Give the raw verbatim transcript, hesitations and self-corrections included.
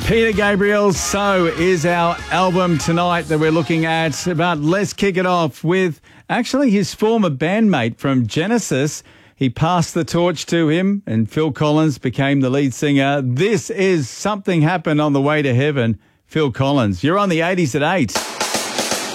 Peter Gabriel, So is our album tonight that we're looking at. But let's kick it off with actually his former bandmate from Genesis. He passed the torch to him and Phil Collins became the lead singer. This is Something Happened on the Way to Heaven. Phil Collins, you're on the eighties at eight.